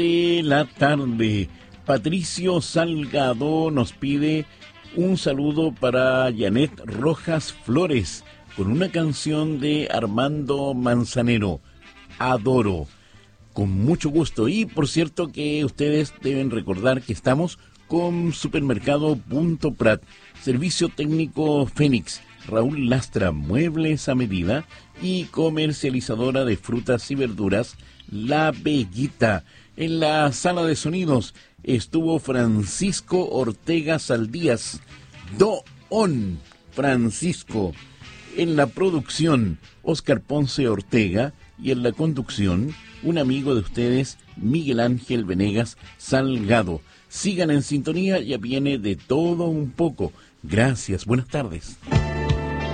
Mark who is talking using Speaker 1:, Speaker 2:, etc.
Speaker 1: de la tarde. Patricio Salgado nos pide un saludo para Janet Rojas Flores con una canción de Armando Manzanero, Adoro. Con mucho gusto. Y por cierto que ustedes deben recordar que estamos con Supermercado Punto Prat, Servicio Técnico Fénix, Raúl Lastra, Muebles a Medida y comercializadora de frutas y verduras, La Bellita. En la sala de sonidos estuvo Francisco Ortega Saldías, Don Francisco. En la producción, Oscar Ponce Ortega, y en la conducción, un amigo de ustedes, Miguel Ángel Venegas Salgado. Sigan en sintonía, ya viene de todo un poco. Gracias, buenas tardes.